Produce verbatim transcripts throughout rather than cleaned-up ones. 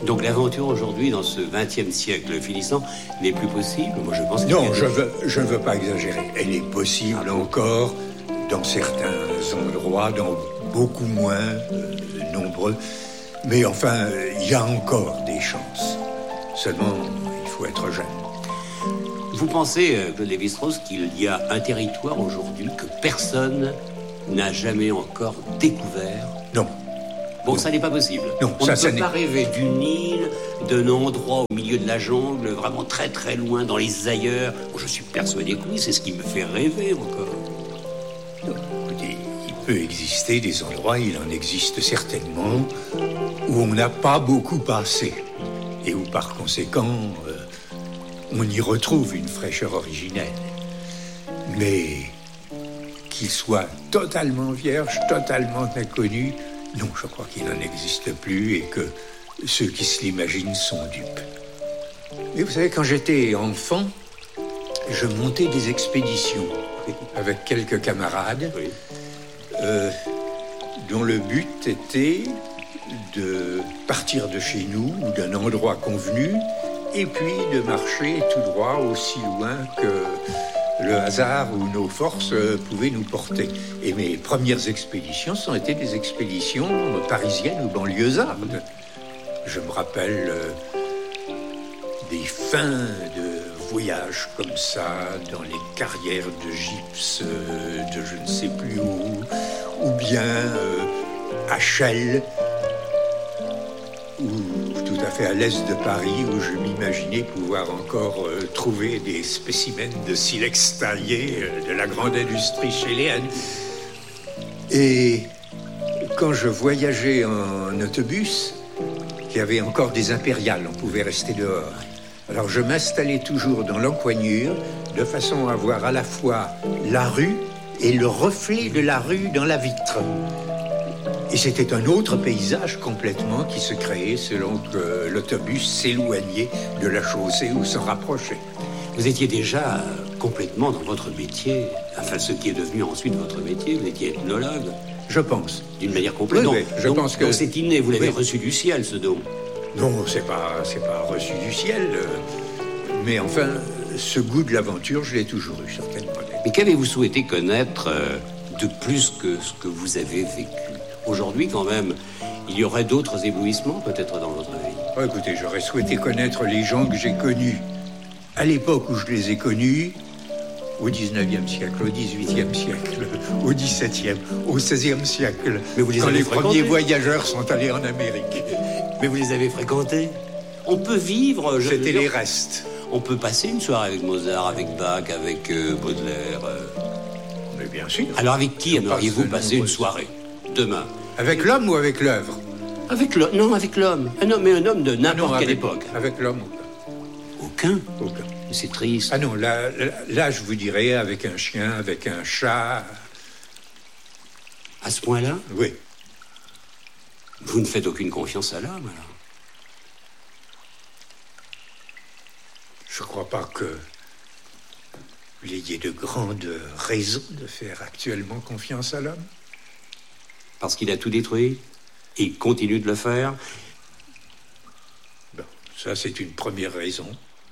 Donc l'aventure aujourd'hui, dans ce vingtième siècle finissant, n'est plus possible. Moi, je pense. Non, je veux, je ne veux pas exagérer. Elle est possible ah, encore dans certains endroits, dans beaucoup moins euh, nombreux. Mais enfin, il y a encore des chances. Seulement, il faut être jeune. Vous pensez, Claude Lévi-Strauss, qu'il y a un territoire aujourd'hui que personne n'a jamais encore découvert? Non. Bon, non. Ça n'est pas possible. Non, On ça, ne ça peut n'est... pas rêver d'une île, d'un endroit au milieu de la jungle, vraiment très très loin, dans les ailleurs. Bon, je suis persuadé que oui, c'est ce qui me fait rêver encore. Non, écoutez, il peut exister des endroits, il en existe certainement, où on n'a pas beaucoup passé. Et où, par conséquent, euh, on y retrouve une fraîcheur originelle. Mais qu'il soit totalement vierge, totalement inconnu, non, je crois qu'il n'en existe plus et que ceux qui se l'imaginent sont dupes. Mais vous savez, quand j'étais enfant, je montais des expéditions avec quelques camarades, oui. euh, dont le but était de partir de chez nous ou d'un endroit convenu et puis de marcher tout droit aussi loin que le hasard ou nos forces pouvaient nous porter. Et mes premières expéditions ont été des expéditions parisiennes ou banlieusardes. Je me rappelle euh, des fins de voyages comme ça, dans les carrières de gypse, euh, de je ne sais plus où, ou bien euh, à Chelles, ou tout à fait à l'est de Paris, où je m'imaginais pouvoir encore euh, trouver des spécimens de silex taillé euh, de la grande industrie chéléenne. Et quand je voyageais en autobus, il y avait encore des impériales, on pouvait rester dehors. Alors je m'installais toujours dans l'encoignure, de façon à voir à la fois la rue et le reflet de la rue dans la vitre. Et c'était un autre paysage complètement qui se créait selon que l'autobus s'éloignait de la chaussée ou s'en rapprochait. Vous étiez déjà complètement dans votre métier, enfin ce qui est devenu ensuite votre métier, vous étiez ethnologue. Je pense. D'une manière complète. Oui, donc, oui, je donc, pense que... donc c'est inné, vous l'avez oui. reçu du ciel, ce don. Non, c'est pas, c'est pas reçu du ciel. Mais enfin, ce goût de l'aventure, je l'ai toujours eu, certainement. Mais qu'avez-vous souhaité connaître euh, de plus que ce que vous avez vécu? Aujourd'hui, quand même, il y aurait d'autres éblouissements, peut-être, dans votre vie. Oh, écoutez, j'aurais souhaité connaître les gens que j'ai connus à l'époque où je les ai connus, au dix-neuvième siècle, au dix-huitième siècle, au dix-septième, au seizième siècle, mais vous les quand avez les fréquentés. Premiers voyageurs sont allés en Amérique. Mais vous les avez fréquentés. On peut vivre... Je C'était les restes. On peut passer une soirée avec Mozart, avec Bach, avec euh, Baudelaire. Euh... Mais bien sûr. Alors avec qui aimeriez-vous passer une soirée demain? Avec l'homme ou avec l'œuvre? Avec l'homme. Non, avec l'homme. Un homme et un homme de n'importe non, quelle avec, époque. Avec l'homme. Aucun. Aucun. C'est triste. Ah non, là, là, là, je vous dirais avec un chien, avec un chat. À ce point-là? Oui. Vous ne faites aucune confiance à l'homme, alors? Je ne crois pas que vous ayez de grandes raisons de faire actuellement confiance à l'homme. Parce qu'il a tout détruit? Et il continue de le faire? Bon, ça, c'est une première raison.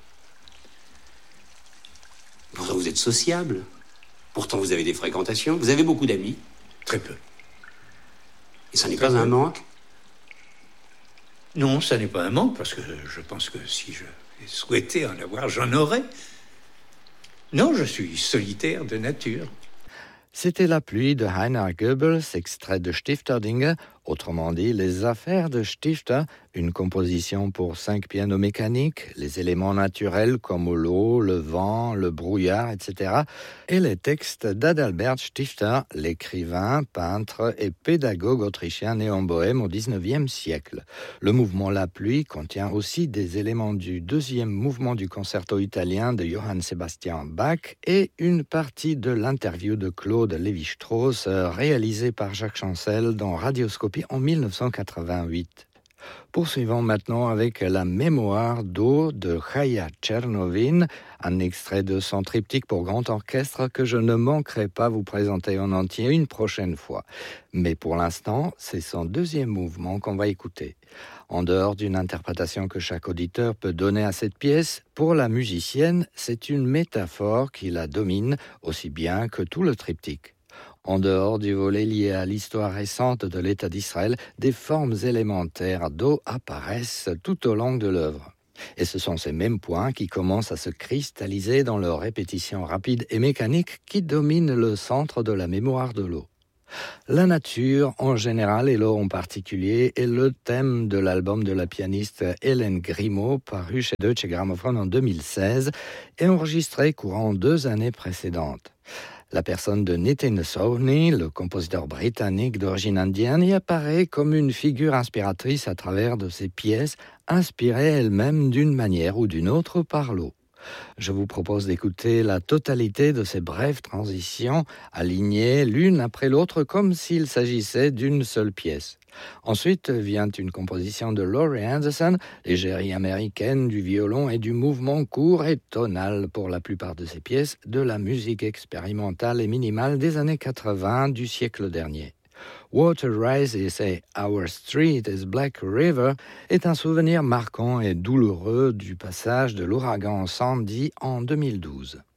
Pourtant, vous êtes sociable. Pourtant, vous avez des fréquentations. Vous avez beaucoup d'amis. Très peu. Et ça n'est Très pas peu. un manque? Non, ça n'est pas un manque, parce que je pense que si je souhaitais en avoir, j'en aurais. Non, je suis solitaire de nature. C'était La pluie de Heiner Goebbels, extrait de Stifterdinge, autrement dit Les affaires de Stifter, une composition pour cinq pianos mécaniques, les éléments naturels comme l'eau, le vent, le brouillard, et cetera, et les textes d'Adalbert Stifter, l'écrivain, peintre et pédagogue autrichien né en Bohême au dix-neuvième siècle. Le mouvement La pluie contient aussi des éléments du deuxième mouvement du concerto italien de Johann Sebastian Bach et une partie de l'interview de Claude Lévi-Strauss réalisée par Jacques Chancel dans Radioscopie en mille neuf cent quatre-vingt-huit. Poursuivons maintenant avec La mémoire d'eau de Chaya Tchernovine, un extrait de son triptyque pour grand orchestre que je ne manquerai pas vous présenter en entier une prochaine fois. Mais pour l'instant, c'est son deuxième mouvement qu'on va écouter. En dehors d'une interprétation que chaque auditeur peut donner à cette pièce, pour la musicienne, c'est une métaphore qui la domine aussi bien que tout le triptyque. En dehors du volet lié à l'histoire récente de l'État d'Israël, des formes élémentaires d'eau apparaissent tout au long de l'œuvre. Et ce sont ces mêmes points qui commencent à se cristalliser dans leur répétition rapide et mécanique qui domine le centre de la mémoire de l'eau. La nature en général et l'eau en particulier est le thème de l'album de la pianiste Hélène Grimaud, paru chez Deutsche Grammophon en deux mille seize et enregistré courant deux années précédentes. La personne de Nitin Sawhney, le compositeur britannique d'origine indienne, y apparaît comme une figure inspiratrice à travers de ses pièces, inspirées elles-mêmes d'une manière ou d'une autre par l'eau. Je vous propose d'écouter la totalité de ces brèves transitions, alignées l'une après l'autre comme s'il s'agissait d'une seule pièce. Ensuite vient une composition de Laurie Anderson, l'égérie américaine du violon et du mouvement court et tonal pour la plupart de ses pièces, de la musique expérimentale et minimale des années quatre-vingts du siècle dernier. Water Rises et Our Street is Black River est un souvenir marquant et douloureux du passage de l'ouragan Sandy en deux mille douze.